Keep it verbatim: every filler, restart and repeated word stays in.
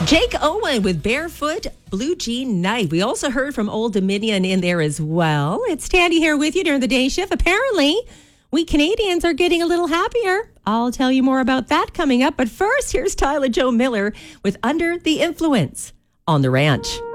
Jake Owen with Barefoot Blue Jean Night. We also heard from Old Dominion in there as well. It's Tandy here with you during the day shift. Apparently, we Canadians are getting a little happier. I'll tell you more about that coming up. But first, here's Tyler Joe Miller with Under the Influence on The Ranch.